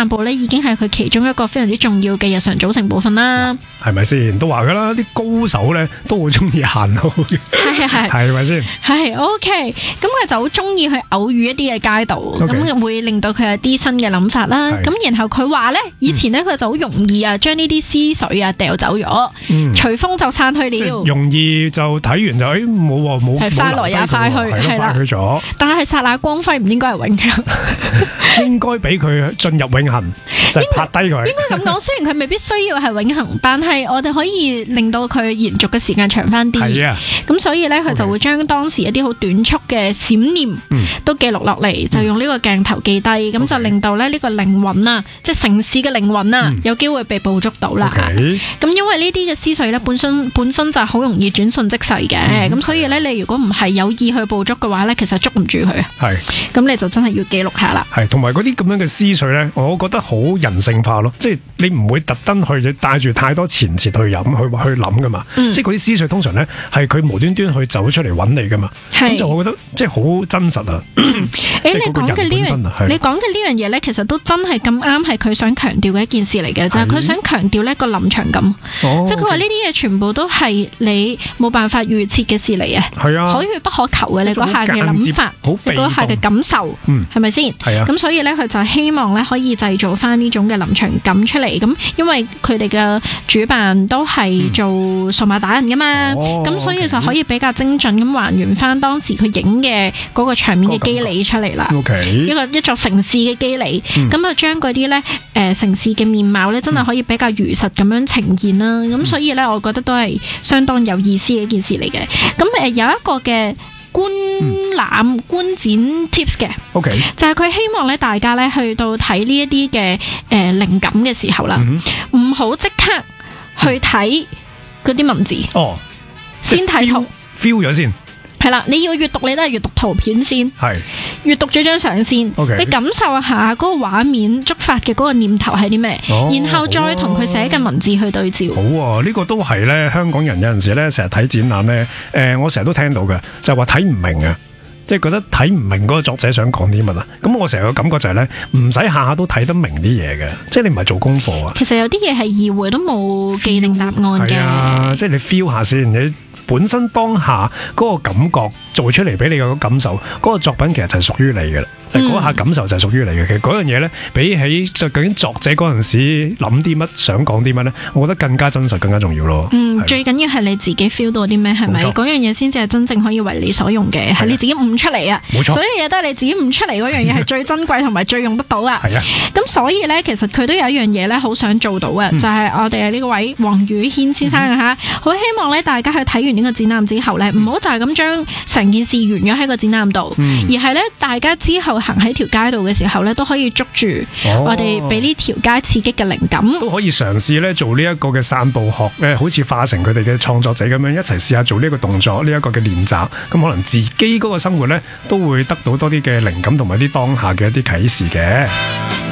散步咧已經係佢其中一個非常之重要嘅日常組成部分啦。 係咪先？都話噶啦，啲高手咧都好中意行路嘅，係咪先？ 係 OK，咁佢就好中意去偶遇一啲嘅街道，咁會令到佢有啲新嘅諗法啦。咁然後佢話咧，以前咧佢就好容易啊，將呢啲思緒啊掉走咗，隨風就散去了。 容易就睇完就冇係快來也快去，係啦， 去咗。但係剎那光輝唔應該係永恆， 應該俾佢進入永恆，就拍低佢。 應該咁講，雖然佢未必需要係永恆，但係我哋可以令到佢延續嘅時間長翻啲。係啊，咁所以咧佢就會將當時一啲好短促嘅閃念都記錄落嚟，就用呢個鏡頭記低，咁就令到咧呢個靈魂啊，即係城市嘅靈魂啊，有機會被捕捉到啦。咁因為呢啲嘅思緒咧本身就好容易轉瞬即逝嘅，咁所以咧你如果唔係有意去捕捉嘅話咧，其實捉唔住佢。係，咁你就真係要記錄下啦。 係，同埋嗰啲咁樣嘅思緒咧，我覺得好人性化咯，即係你唔會特登去帶住太多前設去諗噶嘛。即係嗰啲思緒通常咧係佢無端端去走出嚟揾你噶嘛。咁就我覺得即係好真實啊。 你講嘅呢樣嘢咧，其實都真係咁啱係佢想強調嘅一件事嚟嘅，就係佢想強調呢個臨場感。即係佢話呢啲嘢全部都係你冇辦法預設嘅事嚟啊。係啊，可遇不可求嘅，你嗰下嘅諗法，你嗰下嘅感受，係咪先？係啊。咁所以咧，佢就希望咧可以製造翻呢種嘅臨場感出嚟。咁因為佢哋嘅主辦都係做數碼打印噶嘛，咁所以就可以比較精準咁還原翻當時佢影嘅嗰個場面嘅肌理出嚟啦。一座城市嘅肌理，咁啊將嗰啲咧城市嘅面貌咧，真係可以比較如實咁樣呈現啦。咁所以咧，我覺得都係相當有意思嘅一件事嚟嘅。咁有一個嘅觀展 tips 嘅，就係佢希望咧大家咧去到睇呢一啲嘅靈感嘅時候啦，唔好即刻去睇嗰啲文字，先睇圖 feel 咗先。 係啦，你要閱讀，你都係閱讀圖片先，閱讀咗張相先，你感受下嗰個畫面觸發嘅嗰個念頭係啲咩，然後再同佢寫嘅文字去對照。 好啊，呢個都係咧香港人有陣時咧成日睇展覽咧，我成日都聽到嘅，就係話睇唔明啊，即係覺得睇唔明嗰個作者想講啲乜啊。咁我成日嘅感覺就係咧，唔使下下都睇得明啲嘢嘅，即係你唔係做功課啊。 其實有啲嘢係意會都冇既定答案嘅。 係啊，即係你 feel 下先，你本身當下嗰個感覺做出嚟俾你嘅感受，嗰個作品其實就係屬於你嘅啦。嗰下感受就係屬於你嘅。其實嗰樣嘢咧，比起究竟作者嗰陣時諗啲乜，想講啲乜咧，我覺得更加真實，更加重要咯。 最緊要係你自己 feel 到啲咩，係咪？嗰樣嘢先至係真正可以為你所用嘅，係你自己悟出嚟啊！冇錯，所有嘢都係你自己悟出嚟嗰樣嘢係最珍貴同埋最用得到啊！係啊。咁所以咧，其實佢都有一樣嘢咧，好想做到嘅，就係我哋呢個位黃宇軒先生啊嚇，好希望咧大家去睇完呢個展覽之後咧，唔好就係咁將成件事完咗喺個展覽度，而係咧大家之後行喺條街度嘅時候咧，都可以捉住我哋俾呢條街刺激嘅靈感，都可以嘗試咧做呢一個嘅散步學，好似化成佢哋嘅創作者咁樣一齊試下做呢一個動作，呢一個嘅練習，咁可能自己嗰個生活咧都會得到多啲嘅靈感同埋啲當下嘅一啲啟示嘅。